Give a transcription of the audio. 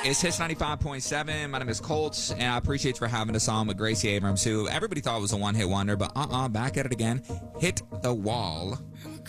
It's Hits 95.7. My name is Colts, and I appreciate you for having us on with Gracie Abrams, who everybody thought was a one-hit wonder, but back at it again. Hit the wall.